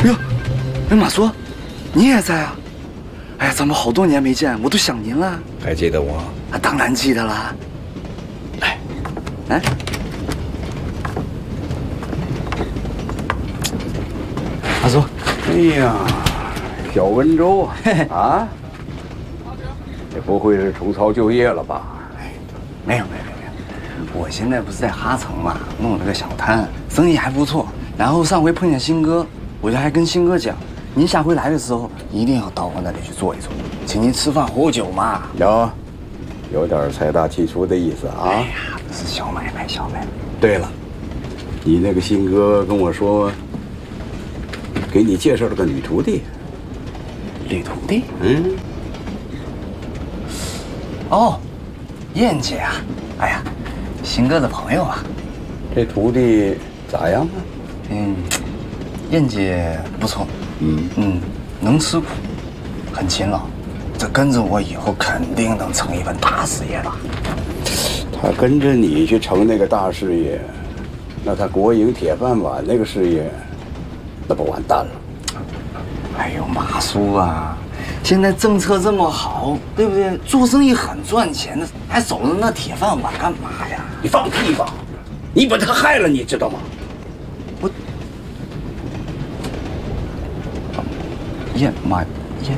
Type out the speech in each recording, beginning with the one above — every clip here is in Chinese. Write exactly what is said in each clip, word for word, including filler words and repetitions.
哟，哎，马叔，你也在啊？哎呀，咱们好多年没见，我都想您了。 还记得我？ 啊，当然记得了。来，来。马叔， 哎呀，小温州啊，啊，这不会是重操旧业了吧？ 哎，没有没有没有没有，我现在不是在哈城嘛，弄了个小摊，生意还不错。然后上回碰见新哥，我就还跟新哥讲，您下回来的时候一定要到我那里去坐一坐，请您吃饭喝酒嘛。 有，有点财大气粗的意思啊。 哎呀，这是小买卖，小买卖。 对了，你那个新哥跟我说，给你介绍了个女徒弟。 女徒弟？ 嗯。 哦，燕姐啊，哎呀，新哥的朋友啊。 这徒弟咋样啊？ 嗯，燕姐不错。嗯嗯，能吃苦，很勤劳。这跟着我以后肯定能成一番大事业的。 他跟着你去成那个大事业，那他国营铁饭碗那个事业，那不完蛋了？ 哎呦，马叔啊，现在政策这么好，对不对？做生意很赚钱的，还守着那铁饭碗干嘛呀？ 你放屁吧！你把他害了，你知道吗？ 我燕马燕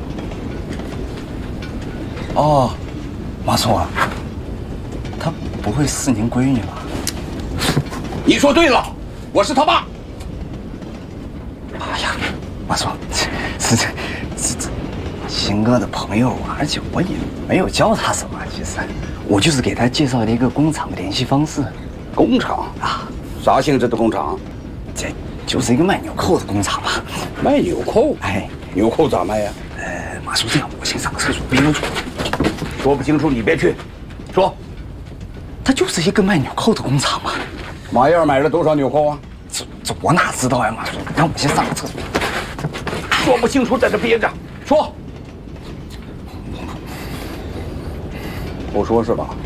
哦，马叔啊，她不会是您闺女吧？ 你说对了，我是他爸。 哎呀，马叔，是这是这新哥的朋友啊，而且我也没有教他什么，其实我就是给他介绍了一个工厂的联系方式。 工厂啊？啥性质的工厂？ 这就是一个卖纽扣的工厂嘛。 卖纽扣？ 哎， 纽扣咋卖呀？ 呃，马叔，这样，我先上个厕所，不用说。 说不清楚你别去，说。 他就是一个卖纽扣的工厂嘛。 马燕买了多少纽扣啊？ 这这我哪知道呀，马叔，让我先上个厕所。 说不清楚在这憋着，说。不说是吧？